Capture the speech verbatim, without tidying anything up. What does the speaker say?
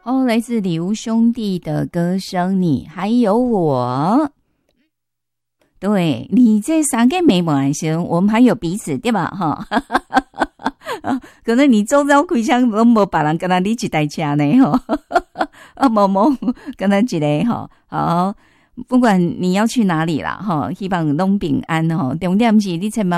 哦，来自礼物兄弟的歌声，你还有我。对，你这三个没关系，我们还有彼此，对吧？哈，可能你周遭开枪都没别人跟他你一台车呢，哈，啊，某某跟他一个哈，好，不管你要去哪里啦，哈，希望拢平安哈，重点是你千万